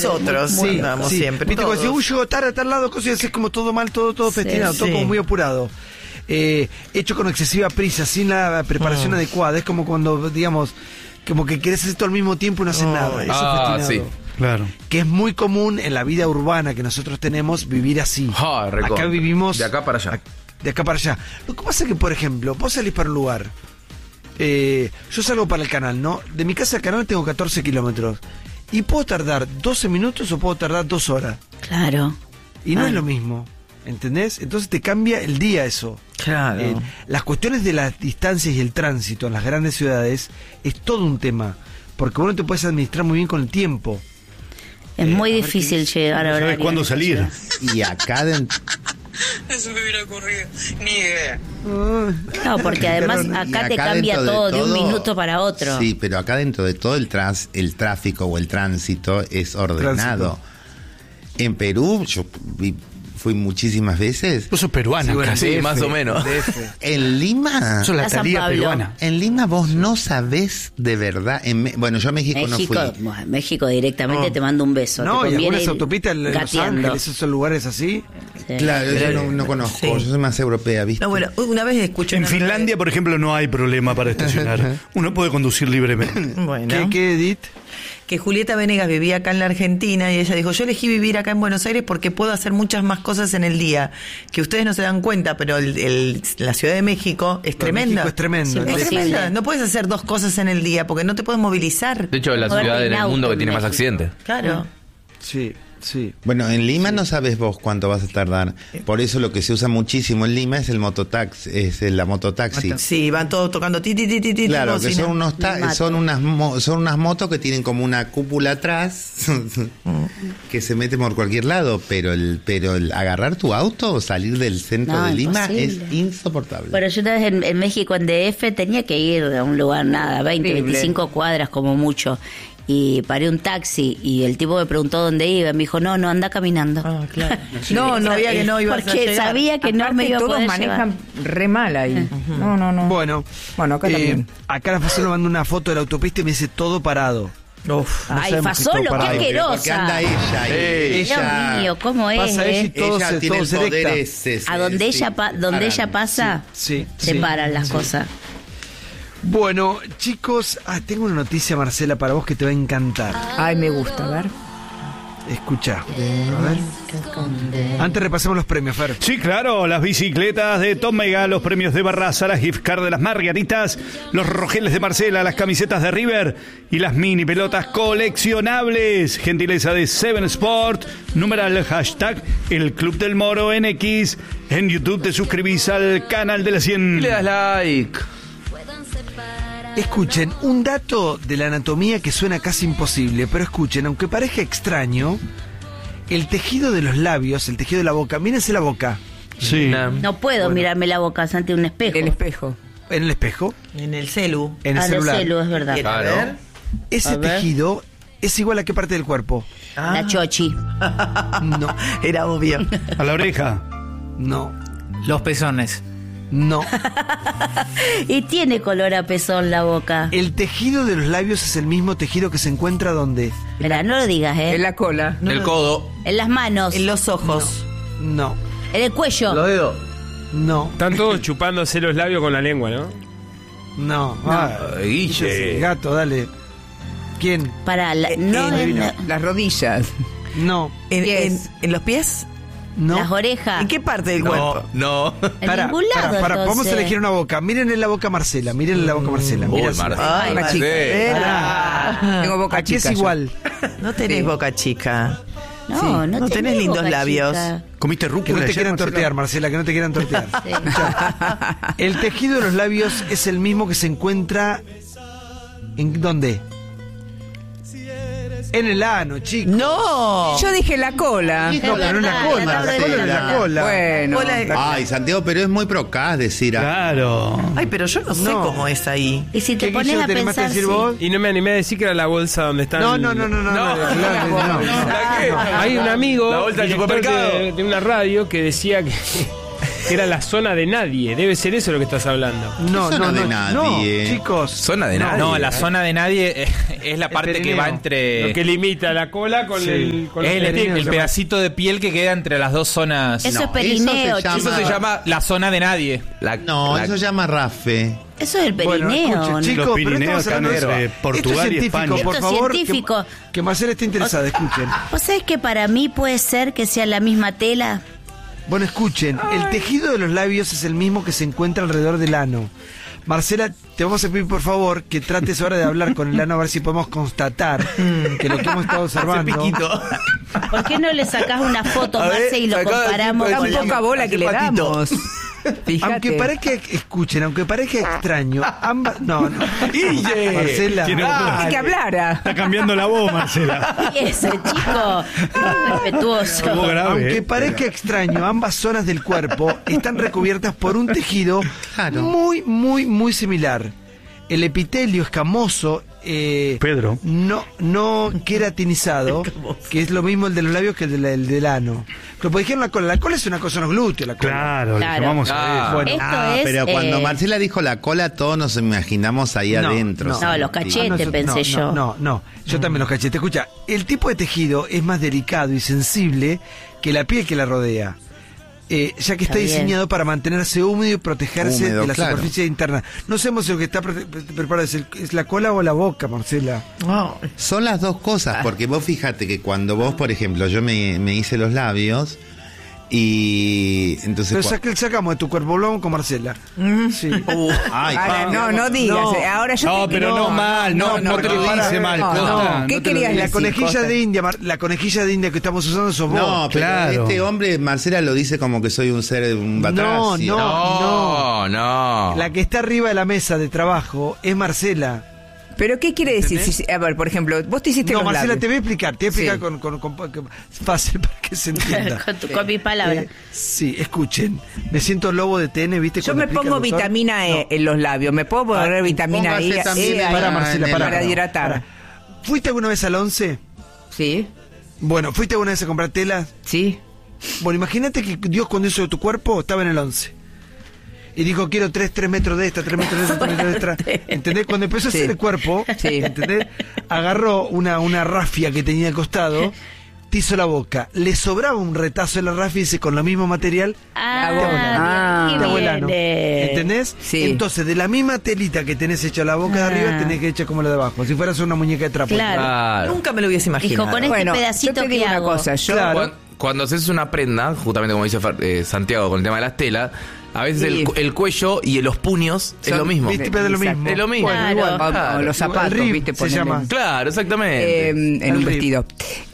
nosotros. Sí, Andamos sí. siempre. Viste, cuando todos. decís, llego tarde a tal lado, cosas y haces como todo mal, todo festinado, todo sí. como muy apurado. Hecho con excesiva prisa, sin la preparación adecuada. Es como cuando, digamos, como que querés hacer todo al mismo tiempo y no haces nada. Eso es festinado. Sí. Claro. Que es muy común en la vida urbana que nosotros tenemos vivir así. Recontra. Acá vivimos De acá para allá. de acá para allá. Lo que pasa es que, por ejemplo, vos salís para un lugar. Yo salgo para el canal, ¿no? De mi casa al canal tengo 14 kilómetros. Y puedo tardar 12 minutos o puedo tardar 2 horas. Claro. Y no es lo mismo, ¿entendés? Entonces te cambia el día eso. Claro. Las cuestiones de las distancias y el tránsito en las grandes ciudades es todo un tema. Porque vos no te puedes administrar muy bien con el tiempo. Es muy a ver difícil qué llegar a ¿Sabes horario. cuándo salir? Y acá dentro... Eso me hubiera ocurrido. Ni idea. No, porque además Y acá te acá cambia dentro todo de un minuto para otro. Sí, pero acá dentro de todo el tráfico o el tránsito es ordenado. En Perú, yo fui muchísimas veces. Vos sos peruana, Sí, bueno, casi. Sí, más o menos. En Lima... Sos la A San talía Pablo. peruana. En Lima vos no sabés de verdad. Bueno, yo a México no México, fui. bueno, México directamente te mando un beso. No, te y conviene algunas ir autopistas en Los gateando. Ángeles, esos lugares así. Sí. Claro, yo no conozco. Sí. Yo soy más europea, ¿viste? No, bueno, una vez escuché... En una Finlandia, por ejemplo, no hay problema para estacionar. Uno puede conducir libremente. Bueno. ¿Qué, Edith? Que Julieta Venegas vivía acá en la Argentina y ella dijo, yo elegí vivir acá en Buenos Aires porque puedo hacer muchas más cosas en el día, que ustedes no se dan cuenta, pero la Ciudad de México es tremenda. México es tremendo. Sí, Es posible. tremenda. No puedes hacer 2 cosas en el día porque no te puedes movilizar. De hecho, es la Moverte ciudad en en el auto mundo que en tiene más México. accidentes. Claro. Sí, sí. Bueno, en Lima no sabes vos cuánto vas a tardar. Por eso lo que se usa muchísimo en Lima es el mototaxi, la mototaxi. Sí, van todos tocando ti, ti, ti, ti, ti, Claro, que bocina. son unas motos que tienen como una cúpula atrás que se mete por cualquier lado, pero el agarrar tu auto o salir del centro No, de Lima imposible. es insoportable. Pero yo una vez en México, en DF, tenía que ir a un lugar, 20, 25 cuadras como mucho. Y paré un taxi y el tipo me preguntó dónde iba. Me dijo, no, anda caminando. Ah, claro. No, no había que no ibas a Porque llegar. sabía que no me iba a todos poder manejan llevar. re mal ahí. No. Bueno, Bueno, acá también. acá la Fasolo mandó una foto de la autopista y me dice todo parado. Uf. Ay, sabemos si Fasolo, todo qué parado. Pero porque asquerosa. anda ella ahí. Dios mío, ¿cómo es? Pasa ella y todo Ella se, tiene todo el se poder erecta. ese. A donde ella pasa, Sí, se sí. paran las cosas. Bueno, chicos, tengo una noticia, Marcela, para vos que te va a encantar. Ay, me gusta, a ver. Escucha. A ver. Antes repasemos los premios, Fer. Sí, claro, las bicicletas de Tom Mega, los premios de Barraza, las gift card de las Margaritas, los rojeles de Marcela, las camisetas de River y las mini pelotas coleccionables. Gentileza de Seven Sport, numeral hashtag El Club del Moro NX. En YouTube te suscribís al canal de la 100. Y le das like. Escuchen, un dato de la anatomía que suena casi imposible, pero escuchen, aunque parezca extraño, el tejido de los labios, el tejido de la boca, mírense la boca, Sí. No puedo mirarme la boca ante un espejo. El espejo. en el espejo, En el celu. en el Ah, celular. el celu, es verdad. Bien, a Claro. ver. Ese A ver. tejido es igual a qué parte del cuerpo. La chochi. No, Era obvio. A la oreja. no, Los pezones. no. Y tiene color a pezón la boca. El tejido de los labios es el mismo tejido que se encuentra donde. Mira, no lo digas, En la cola. El codo. En las manos. En los ojos. No, En el cuello. Los dedos. no, Están todos chupándose los labios con la lengua, ¿no? no. Guille. Gato, dale. ¿Quién? Para no en Las rodillas. No, En los pies. no. las orejas. ¿En qué parte del cuerpo? No. En Pará, ningún lado. pará, vamos a entonces. elegir una boca. Mírenle la boca a Marcela, mírenle la boca a Marcela. Uy, Mira, Marcela. Ay, Boca chica. Marcela. Tengo boca aquí chica. es yo. igual. No tenés boca chica. No, no tenés lindos boca labios. chica. ¿Comiste Que no rúcula te ayer, quieran Marcela? tortear, Marcela, que no te quieran tortear. Sí. Escuchá, el tejido de los labios es el mismo que se encuentra... ¿En dónde? En el ano, chicos. ¡No! Yo dije la cola. No, pero en la cola, la cola en la cola. Bueno. Ay, Santiago, pero es muy procaz decir. Claro. Ay, pero yo no sé No. cómo es ahí. Y si te ¿Qué, pones Guillo, a te animaste a pensar, decir sí. vos? Y no me animé a decir que era la bolsa donde están... No. Hay un amigo, La bolsa del director supermercado. de una radio, que decía que Era la zona de nadie. Debe ser eso lo que estás hablando. No, zona no, de no, nadie? no, chicos. Zona de nadie. No, la zona de nadie es la parte que perineo. va entre... Lo que limita la cola con Sí. el... Con Es el perineo, pedacito de piel que queda entre las dos zonas. Eso No, es perineo, eso se llama- chicos. Eso se llama la zona de nadie. No, eso se llama rafe. Eso es el Bueno, perineo. escuchen, ¿no? chicos, Los pero Pirineos estamos hablando acá de de Portugal y España. Por Esto es favor, científico. que Marcela esté interesada, escuchen. ¿Vos sabés que para mí puede ser que sea la misma tela? Bueno, escuchen, el tejido de los labios es el mismo que se encuentra alrededor del ano. Marcela, te vamos a pedir por favor que trates ahora de hablar con el ano a ver si podemos constatar que lo que hemos estado observando. ¿Por qué no le sacás una foto, A ver, Marce, y lo sacá comparamos tipo Tan con poca bola que le patito. damos. Fíjate. Aunque parezca, escuchen, aunque parezca extraño, ambas... No, no. Guille. Marcela, Tiene Hay que hablara. Está cambiando la voz, Marcela. Y ese chico, respetuoso. Estuvo grave, aunque parezca extraño, ambas zonas del cuerpo están recubiertas por un tejido Claro. muy similar. El epitelio escamoso, Pedro. no queratinizado, que es lo mismo el de los labios que el del ano. Pero por ejemplo, la cola es una cosa en los glúteos, la cola. Claro, Claro. le llamamos Ah. a Bueno, Esto es, pero cuando Marcela dijo la cola, todos nos imaginamos ahí No, adentro. no. No, ¿sabes? los cachetes, pensé yo. No, yo también los cachetes. Escucha, el tipo de tejido es más delicado y sensible que la piel que la rodea. Ya que está bien. diseñado para mantenerse húmedo y protegerse Húmedo, de la claro. superficie interna. No sabemos si lo que está preparado es la cola o la boca, Marcela. Son las dos cosas, porque vos fíjate que cuando vos, por ejemplo, yo me hice los labios y entonces... Pero sacamos de tu cuerpo, volvamos con Marcela. Sí. Ay, Ahora, no digas. No. Ahora yo No, te- pero no mal, no te lo para, dice mal, no, Costa. no. ¿Qué te lo querías dice. La decir, conejilla Costa? de India, la conejilla de India que estamos usando sos vos. no, pero claro. este hombre, Marcela lo dice como que soy un ser, un batracio. No. La que está arriba de la mesa de trabajo es Marcela. ¿Pero qué quiere decir? ¿Entendés? A ver, por ejemplo, vos te hiciste No, los Marcela, labios. te voy a explicar. Te voy a explicar Sí. con fácil para que se entienda. con mis palabras. Sí, escuchen. Me siento lobo de TN, ¿viste? Yo cuando me explica pongo el doctor? vitamina E en los labios. ¿Me puedo poner vitamina póngase E? también ahí, Pará, Marcela, en el- pará. hidratar. ¿Fuiste alguna vez al 11? Sí, Bueno, ¿fuiste alguna vez a comprar telas? sí. Bueno, imagínate que Dios cuando hizo tu cuerpo estaba en el 11. Y dijo, quiero 3 metros de esta, 3 metros de esta, 3 metros de esta. ¿Entendés? Cuando empezó a hacer Sí. el cuerpo, Sí. ¿entendés? Agarró una rafia que tenía al costado, te hizo la boca. Le sobraba un retazo de la rafia y dice, con el mismo material, Ah, te hago el ano. viene. ¿Entendés? Sí. Entonces, de la misma telita que tenés hecha la boca de arriba, tenés que hecha como la de abajo. Si fueras una muñeca de trapo. Claro. Claro. Nunca me lo hubiese imaginado. Dijo, con este Bueno, yo pedacito te digo que una hago. cosa. Yo, Claro. Cuando haces una prenda, justamente como dice Santiago con el tema de las telas, a veces Sí. el cuello y los puños es Son- lo mismo. ¿Viste? Pero es lo Exacto. mismo. Es lo mismo. Bueno, Claro. igual. o los zapatos, El rib ¿viste? se Ponele. llama. Claro, exactamente. En El un rib. vestido.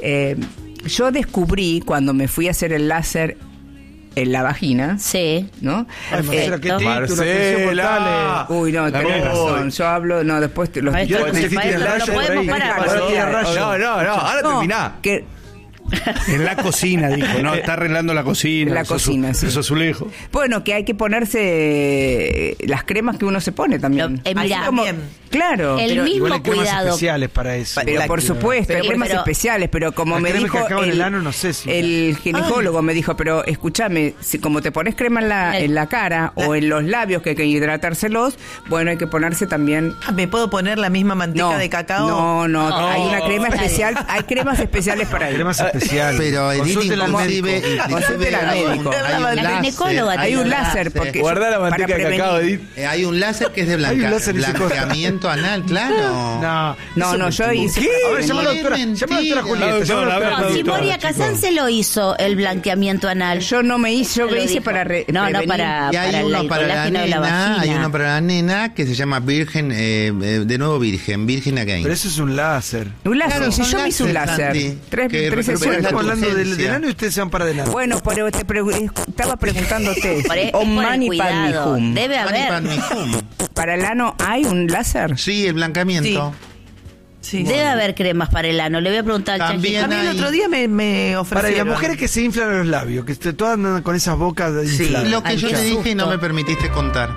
Yo descubrí cuando me fui a hacer el láser en la vagina, Sí. ¿no? Ay, Marcela, qué Perfecto. título, atención Marcela. portales. Uy, no, tenés Uy. razón. Yo hablo, no, después los Maestro, Yo digo. pensé que maestro, tiene no rayo lo por podemos ahí. parar. Ahora tiene rayo. No, ahora No, terminá. que En la cocina, dijo. No, está arreglando la cocina. En la los cocina, sí. Los azulejos. bueno, que hay que ponerse las cremas que uno se pone también. Mirá, Así como- claro. El pero, mismo Igual hay cremas cuidado. especiales para eso. pero por supuesto, hay Pero- cremas pero- especiales, pero como Las me cremas que dijo acaban el ano, no sé si- el ginecólogo me dijo, pero escúchame, si como te pones crema en la cara o en los labios que hay que hidratárselos, bueno, hay que ponerse también. ¿Me puedo poner la misma manteca de cacao? No, No. hay una crema especial, hay cremas especiales para Cremas especiales. Pero Edith, Consulten al inclusive, médico. Consulten al médico. La ginecóloga Hay un te lo da. láser porque Guardá la para manteca de prevenir- cacao, Edith. hay un láser que es de Hay un láser y se corta. blanqueamiento anal, claro. No, yo hice. A ver, llama a la doctora, llama a la doctora Julieta. llama a la doctora No, si Julieta. Moria Kazán se lo hizo el blanqueamiento anal. Yo no me hice, yo Se lo me hice dijo. para No, prevenir. para Y hay uno el para la colágeno de la nena, vagina. hay uno para la nena que se llama Virgen, de nuevo Virgen Again. Pero eso es un láser. Un láser, Claro, si son yo me hice un láser, láser. Santi, Tres que sesiones. recuperan Estamos tu hablando del urgencia. ano y ustedes se van para adelante. Bueno, pero estaba preguntándote. Por el Oman y Padme cuidado. Hum. Debe haber. ¿Para el ano hay un láser? Sí, el blancamiento. Sí. Debe haber cremas para el ano. Le voy a preguntar al También A mí el hay- otro día me Para las ofrecieron. mujeres que se inflan los labios, que todas andan con esas bocas infladas. Lo que Ay, yo qué te dije y no susto. me permitiste contar.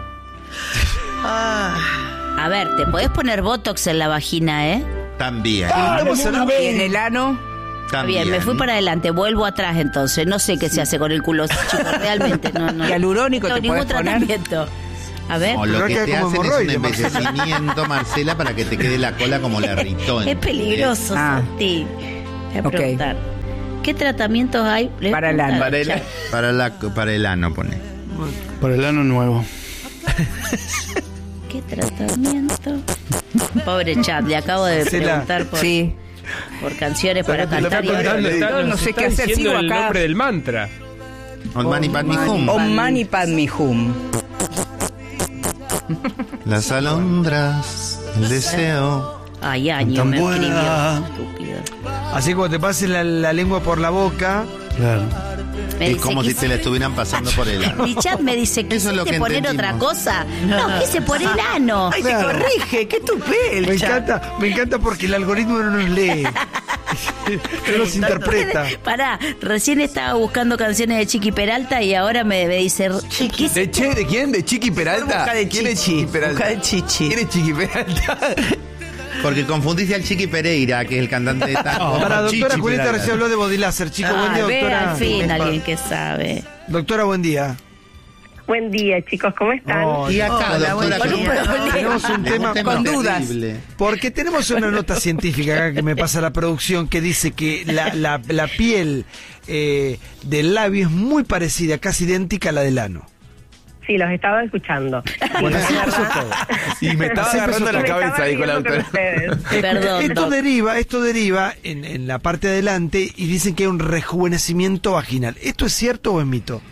A ver, te podés poner botox en la vagina, ¿eh? También. Estamos hablando ¿Y en el ano? Bien, me fui para adelante, vuelvo atrás entonces. No sé qué se hace con el culo, chicos, realmente. No. Hialurónico no, te ningún podés poner. tratamiento. A ver. No, lo que te como hacen es un hemorroide, embellecimiento, Marcela, para que te quede la cola como la ritón. Es peligroso, Santi. Voy a preguntar. ¿Qué tratamientos hay? Para el ano. Para el ano, pone. Por el ano nuevo. ¿Qué tratamiento? Pobre chat, le acabo de preguntar por canciones para cantar. No sé qué hacer, sigo el acá. nombre del mantra. Om Mani Padme Hum. Om Mani Padme Hum. Las alondras, el deseo. Ay, año me escribió. Estúpido. Así como te pases la lengua por la boca. Claro. Es como si te la estuvieran pasando por el ano. Mi chat me dice que Eso es lo que poner entendimos. otra cosa. No, quise poner el ano. Ay, te corrige, qué tupé Me encanta porque el algoritmo no nos lee. No nos interpreta. Pará, recién estaba buscando canciones de Chiqui Peralta y ahora me dice... ¿qué es? ¿De quién? ¿De Chiqui Peralta? Busca de ¿Quién es Chichi, Chiqui Peralta? busca de Chichi. ¿Quién es Chiqui Peralta? Porque confundiste al Chiqui Pereira, que es el cantante de tango. Para Chichi doctora Julieta Peralta. recién habló de body laser, chicos. Buen día, Ve doctora. al fin alguien que sabe. Doctora, buen día. Buen día, chicos, ¿cómo están? Y acá, Hola, doctora, buen día. Tenemos un tema con dudas. terrible. Porque tenemos una nota científica acá que me pasa la producción que dice que la piel del labio es muy parecida, casi idéntica a la del ano. Sí, los estaba escuchando. Bueno, así empezó todo. Y me estaba agarrando la Me cabeza, estaba dijo la riendo con doctora. ustedes. Perdón, Esto deriva en la parte de adelante y dicen que hay un rejuvenecimiento vaginal. ¿Esto es cierto o es mito?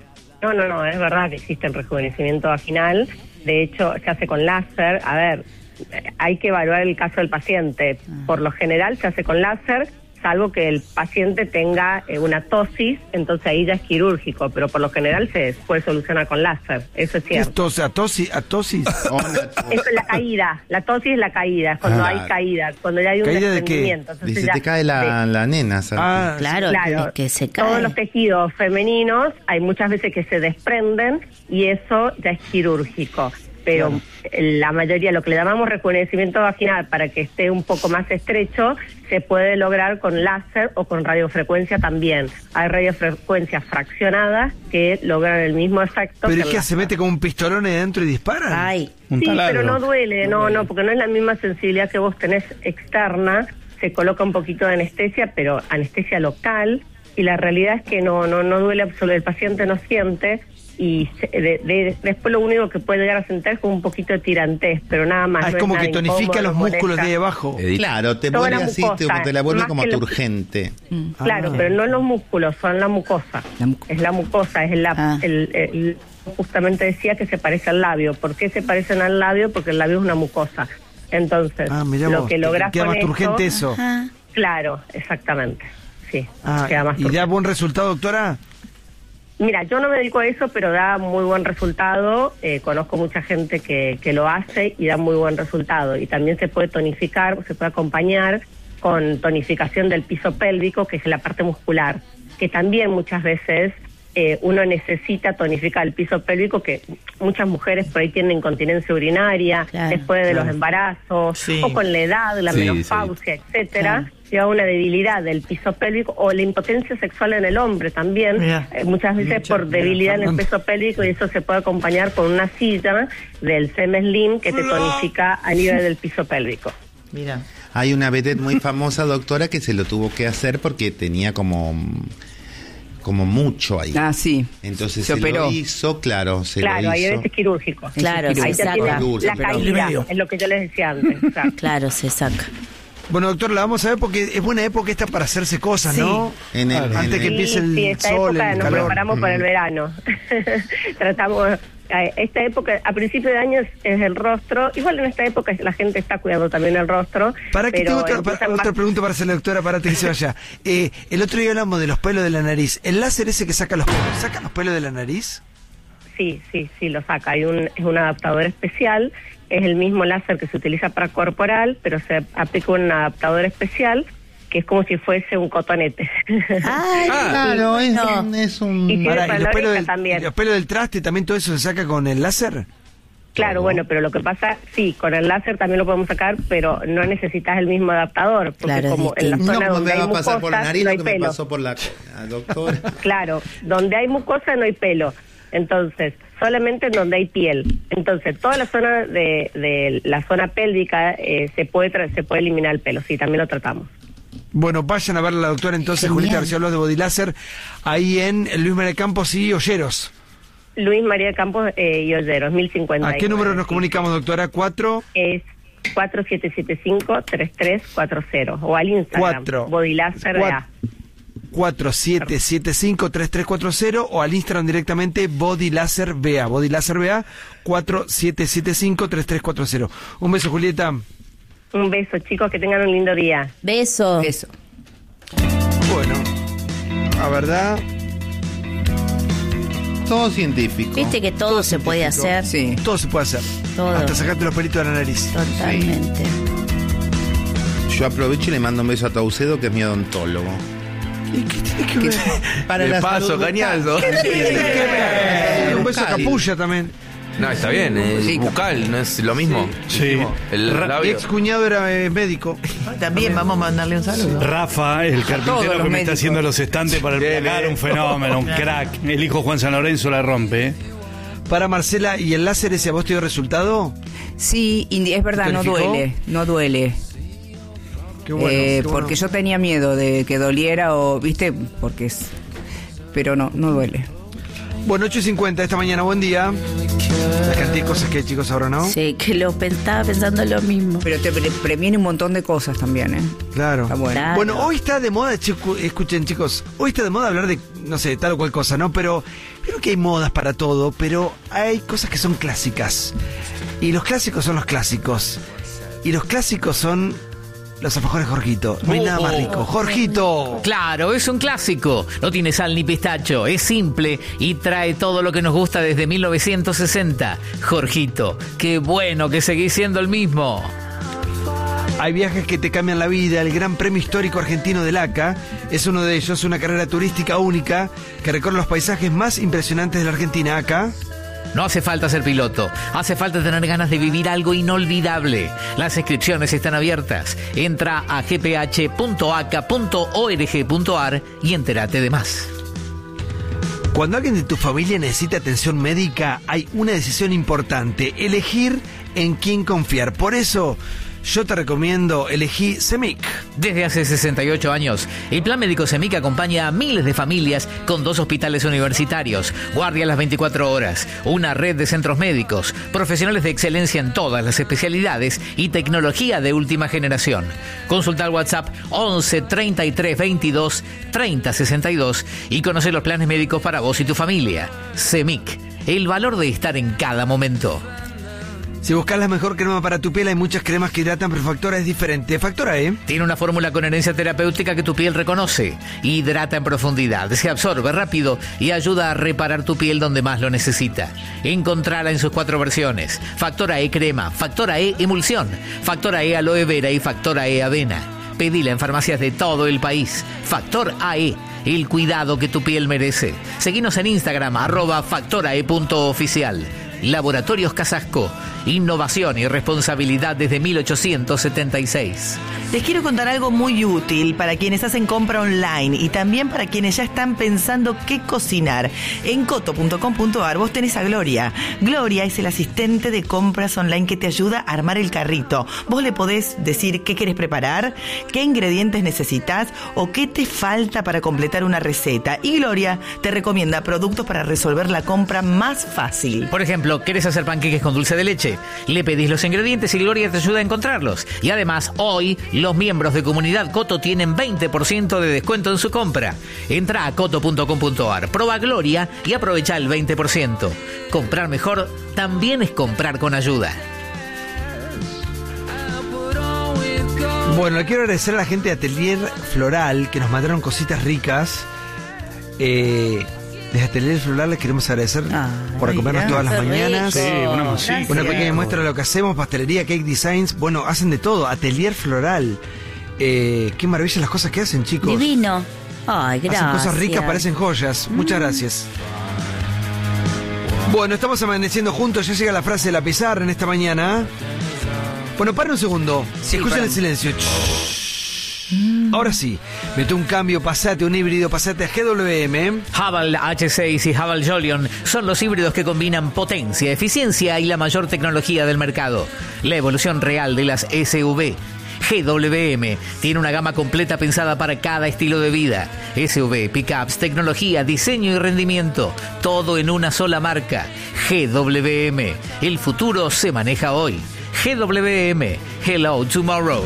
No, es verdad que existe el rejuvenecimiento vaginal. De hecho, se hace con láser. A ver, hay que evaluar el caso del paciente. Por lo general se hace con láser, salvo que el paciente tenga una tosis, entonces ahí ya es quirúrgico, pero por lo general se puede solucionar con láser, eso es cierto. ¿Esto, atosis? Eso es la caída, la tosis es la caída, es cuando hay caída, cuando ya hay un ¿Caída de qué? desprendimiento. Entonces Dice, ya- te cae la nena, ¿sabes? Claro, es que se cae. Todos los tejidos femeninos hay muchas veces que se desprenden y eso ya es quirúrgico. Pero la mayoría, lo que le llamamos rejuvenecimiento vaginal para que esté un poco más estrecho, se puede lograr con láser o con radiofrecuencia también. Hay radiofrecuencias fraccionadas que logran el mismo efecto. ¿Pero que es el que se láser. mete como un pistolón ahí adentro y dispara? Ay, Un Sí, taladro. pero no duele, no, porque no es la misma sensibilidad que vos tenés externa. Se coloca un poquito de anestesia, pero anestesia local, y la realidad es que no duele absolutamente, el paciente no siente, y después lo único que puede llegar a sentir es como un poquito de tirantez, pero nada más. Es no como nada que tonifica incómodo, los no músculos de molesta. ahí abajo. Claro, te Toda vuelve la así, mucosa, te la vuelve más como que lo- turgente. Claro, pero no los músculos, son la mucosa. Es la mucosa, es justamente decía que se parece al labio. ¿Por qué se parecen al labio? Porque el labio es una mucosa. Entonces, mirá lo vos, que lográs queda con más turgente eso. ajá. Claro, exactamente. Sí, Ah, queda más ¿y da turgente. buen resultado, doctora? Mira, yo no me dedico a eso, pero da muy buen resultado. Conozco mucha gente que lo hace y da muy buen resultado. Y también se puede tonificar, se puede acompañar con tonificación del piso pélvico, que es la parte muscular, que también muchas veces uno necesita tonificar el piso pélvico, que muchas mujeres por ahí tienen incontinencia urinaria, Claro, después de los embarazos, Sí. o con la edad, la Sí, menopausia, etcétera. Lleva una debilidad del piso pélvico o la impotencia sexual en el hombre también, Mira. muchas veces por debilidad en el peso pélvico, y eso se puede acompañar con una silla del Slim que te tonifica a nivel del piso pélvico. Mira. Hay una vedette muy famosa, doctora, que se lo tuvo que hacer porque tenía como mucho ahí. Ah, sí. Entonces Se se operó. lo hizo, claro, se Claro, lo ahí hizo. a veces quirúrgico. Claro, Ahí se Ahí ya saca. tiene Quirúrgico. la caída, es lo que yo les decía antes. exacto. Claro, se saca. Bueno, doctor, la vamos a ver porque es buena época esta para hacerse cosas, Sí. ¿no? En el- Antes en que el- empiece el Sí, esta sol, época el nos calor. preparamos para el verano. Tratamos, esta época, a principio de año es el rostro, igual en esta época la gente está cuidando también el rostro. ¿Para qué pero tengo empiezan otra más- pregunta para hacer la doctora para que se vaya? El otro día hablamos de los pelos de la nariz. ¿El láser ese que saca los pelos, saca los pelos de la nariz? Sí, lo saca. Es un adaptador especial, es el mismo láser que se utiliza para corporal, pero se aplica un adaptador especial que es como si fuese un cotonete. Ay, Claro, no. es un... Y tiene Pará, para ¿y la los pelos oreja del, también. y los pelos del traste también todo eso se saca con el láser? Claro, bueno, pero lo que pasa, sí, con el láser también lo podemos sacar, pero no necesitas el mismo adaptador, porque Claro, como en la zona No donde me hay va a pasar por la mucosas nariz no hay lo que me pelo. pasó por la doctora. Claro, donde hay mucosa no hay pelo. Entonces, solamente en donde hay piel. Entonces, toda la zona de la zona pélvica se puede eliminar el pelo. Sí, también lo tratamos. Bueno, vayan a ver a la doctora entonces, Genial. Julieta García Blos de Body Láser, ahí en Luis María Campos y Olleros. Luis María Campos y Olleros, 1050. ¿A qué número nos comunicamos, doctora? 4... Es 4775-3340 o al Instagram, 4. Body Láser BA. 4775-3340 o al Instagram directamente Body Láser BA. Body Láser BA 4775-3340. Un beso, Julieta. Un beso, chicos, que tengan un lindo día. Beso. Eso. Bueno, la verdad, Todo científico. Viste que todo se puede hacer. Sí. todo se puede hacer. Todo. Hasta sacarte los pelitos de la nariz. Totalmente. Yo aprovecho y le mando un beso a Taucedo, que es mi odontólogo. ¿Y qué tiene que ver? Para De la paso, salud Cañaldo. bucal. ¿Qué tiene que ver? Un beso a Bucal. Capulla también. No, está bien, es Sí, bucal, ¿no es lo mismo? Sí. El Mi labio. ex cuñado era médico. También vamos a mandarle un saludo. Rafa, el todos carpintero los que me está médicos. haciendo los estantes para el Bien, placar, bien. un fenómeno, un crack. El hijo Juan San Lorenzo la rompe, ¿eh? Para Marcela, ¿y el láser ese a vos te dio resultado? Sí, es verdad, no ¿Tonificó? duele. Qué bueno. qué bueno. Porque yo tenía miedo de que doliera o, viste, porque es... Pero no duele. Bueno, 8:50 esta mañana, buen día. La cantidad de cosas que hay, chicos, ahora, ¿no? Sí, que estaba pensando lo mismo. Pero te previene un montón de cosas también, ¿eh? Claro. Está bueno. Claro. Bueno, hoy está de moda, escuchen, chicos, hoy está de moda hablar de, no sé, tal o cual cosa, ¿no? Pero creo que hay modas para todo, pero hay cosas que son clásicas. Y los clásicos son los clásicos. Y los clásicos son los alfajores Jorgito. No hay nada más rico. ¡Jorgito! Claro, es un clásico. No tiene sal ni pistacho, es simple y trae todo lo que nos gusta desde 1960. Jorgito, qué bueno que seguís siendo el mismo. Hay viajes que te cambian la vida. El Gran Premio Histórico Argentino del ACA es uno de ellos, una carrera turística única que recorre los paisajes más impresionantes de la Argentina. ACA. No hace falta ser piloto, hace falta tener ganas de vivir algo inolvidable. Las inscripciones están abiertas. Entra a gph.aca.org.ar y entérate de más. Cuando alguien de tu familia necesita atención médica, hay una decisión importante: elegir en quién confiar. Por eso, yo te recomiendo elegí CEMIC. Desde hace 68 años, el Plan Médico CEMIC acompaña a miles de familias con 2 hospitales universitarios, guardia las 24 horas, una red de centros médicos, profesionales de excelencia en todas las especialidades y tecnología de última generación. Consulta al WhatsApp 11 33 22 30 62 y conoce los planes médicos para vos y tu familia. CEMIC, el valor de estar en cada momento. Si buscas la mejor crema para tu piel, hay muchas cremas que hidratan, pero Factora es diferente. Factora E. Tiene una fórmula con herencia terapéutica que tu piel reconoce. Hidrata en profundidad, se absorbe rápido y ayuda a reparar tu piel donde más lo necesita. Encontrala en sus 4 versiones: Factora E crema, Factora E emulsión, Factora E aloe vera y Factora E avena. Pedila en farmacias de todo el país. Factor AE, el cuidado que tu piel merece. Seguinos en Instagram, @factorae.oficial. Laboratorios Casasco, innovación y responsabilidad desde 1876. Les quiero contar algo muy útil para quienes hacen compra online y también para quienes ya están pensando qué cocinar. En coto.com.ar vos tenés a Gloria. Gloria es el asistente de compras online que te ayuda a armar el carrito. Vos le podés decir qué querés preparar, qué ingredientes necesitas o qué te falta para completar una receta. Y Gloria te recomienda productos para resolver la compra más fácil. Por ejemplo, ¿querés hacer panqueques con dulce de leche? Le pedís los ingredientes y Gloria te ayuda a encontrarlos. Y además, hoy, los miembros de Comunidad Coto tienen 20% de descuento en su compra. Entra a coto.com.ar, proba Gloria y aprovecha el 20%. Comprar mejor también es comprar con ayuda. Bueno, le quiero agradecer a la gente de Atelier Floral que nos mandaron cositas ricas. Desde Atelier Floral les queremos agradecer por acompañarnos todas las mañanas. Sí, una música. Una pequeña muestra de lo que hacemos: pastelería, cake designs. Bueno, hacen de todo. Atelier Floral. Qué maravilla las cosas que hacen, chicos. Divino. Ay, gracias. Hacen cosas ricas, parecen joyas. Muchas gracias. Bueno, estamos amaneciendo juntos, ya llega la frase de la pizarra en esta mañana. Bueno, paren un segundo, escuchen el silencio. Ahora sí, mete un cambio, pasate un híbrido, pasate a GWM. Haval H6 y Haval Jolion son los híbridos que combinan potencia, eficiencia y la mayor tecnología del mercado. La evolución real de las SUV. GWM tiene una gama completa pensada para cada estilo de vida. SUV, pickups, tecnología, diseño y rendimiento. Todo en una sola marca. GWM. El futuro se maneja hoy. GWM. Hello Tomorrow.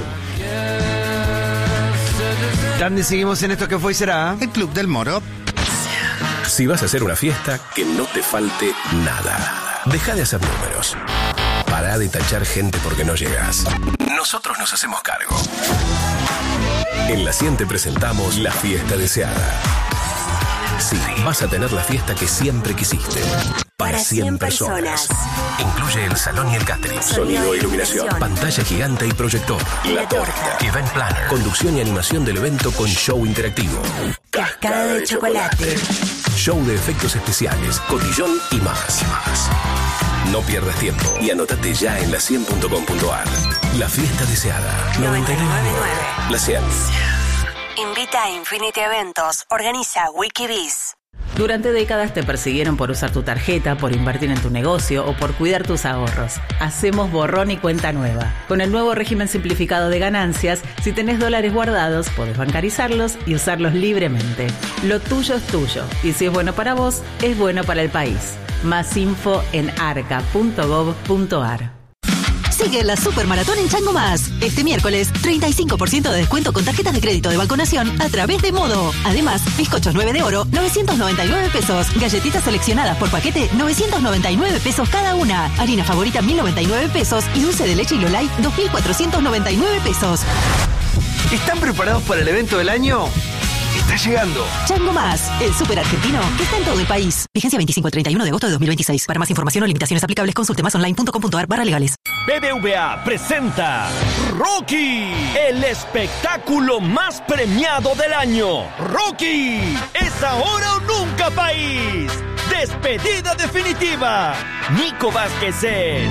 ¿Dónde seguimos en esto que fue y será? El Club del Moro. Si vas a hacer una fiesta, que no te falte nada. Deja de hacer números. Pará de tachar gente porque no llegas. Nosotros nos hacemos cargo. En La 100 te presentamos la fiesta deseada. Sí, vas a tener la fiesta que siempre quisiste. Para 100 personas. Incluye el salón y el catering. Sonido e iluminación. Pantalla gigante y proyector. La torta. Event planner. Conducción y animación del evento con show interactivo. Cascada de chocolate. Show de efectos especiales, cotillón y más. No pierdas tiempo y anótate ya en la100.com.ar. La fiesta deseada. 99.9. La 100. Invita a Infinity Eventos. Organiza Wikibiz. Durante décadas te persiguieron por usar tu tarjeta, por invertir en tu negocio o por cuidar tus ahorros. Hacemos borrón y cuenta nueva. Con el nuevo régimen simplificado de ganancias, si tenés dólares guardados, podés bancarizarlos y usarlos libremente. Lo tuyo es tuyo y si es bueno para vos, es bueno para el país. Más info en arca.gov.ar. Sigue la Supermaratón en Chango Más. Este miércoles, 35% de descuento con tarjetas de crédito de Banco Nación a través de Modo. Además, bizcochos 9 de oro, 999 pesos. Galletitas seleccionadas por paquete, 999 pesos cada una. Harina favorita, 1099 pesos. Y dulce de leche y Lolay, 2499 pesos. ¿Están preparados para el evento del año? Está llegando. Chango Más, el súper argentino que está en todo el país. Vigencia 25 al 31 de agosto de 2026. Para más información o limitaciones aplicables, consulte másonline.com.ar/legales. BBVA presenta Rocky, el espectáculo más premiado del año. Rocky, es ahora o nunca, país. Despedida definitiva. Nico Vázquez es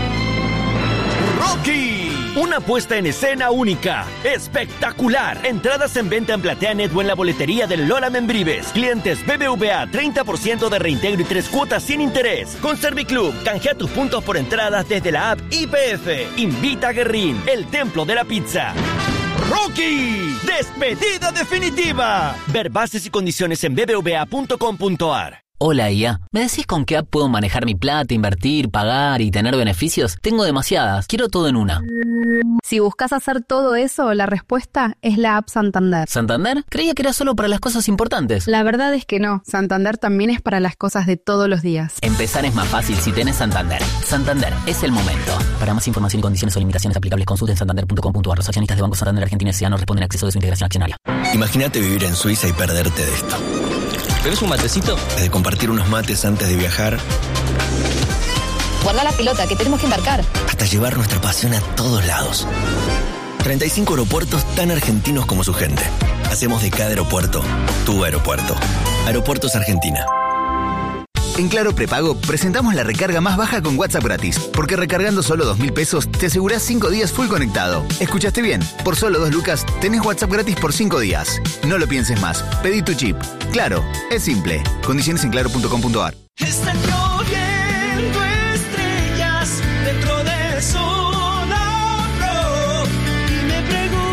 Rocky. Una puesta en escena única, espectacular. Entradas en venta en PlateaNet o en la boletería del Lola Membrives. Clientes BBVA, 30% de reintegro y 3 cuotas sin interés. Con Serviclub, canjea tus puntos por entradas desde la app IPF. Invita a Guerrín, el templo de la pizza. Rocky, despedida definitiva. Ver bases y condiciones en bbva.com.ar. Hola, IA. ¿Me decís con qué app puedo manejar mi plata, invertir, pagar y tener beneficios? Tengo demasiadas. Quiero todo en una. Si buscas hacer todo eso, la respuesta es la app Santander. ¿Santander? Creía que era solo para las cosas importantes. La verdad es que no. Santander también es para las cosas de todos los días. Empezar es más fácil si tenés Santander. Santander, es el momento. Para más información y condiciones o limitaciones aplicables, consulten santander.com.ar. Los accionistas de Banco Santander Argentina S.A. no responden a acceso de su integración accionaria. Imagínate vivir en Suiza y perderte de esto. ¿Tenés un matecito? Desde compartir unos mates antes de viajar. Guarda la pelota, que tenemos que embarcar. Hasta llevar nuestra pasión a todos lados. 35 aeropuertos tan argentinos como su gente. Hacemos de cada aeropuerto tu aeropuerto. Aeropuertos Argentina. En Claro Prepago presentamos la recarga más baja con WhatsApp gratis. Porque recargando solo 2.000 pesos te asegurás 5 días full conectado. ¿Escuchaste bien? Por solo 2 lucas tenés WhatsApp gratis por 5 días. No lo pienses más. Pedí tu chip. Claro, es simple. Condiciones en claro.com.ar. Está lloviendo estrellas dentro de Zona Pro. Y me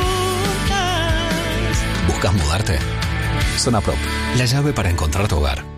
preguntas... ¿Buscas mudarte? Zona Pro, la llave para encontrar tu hogar.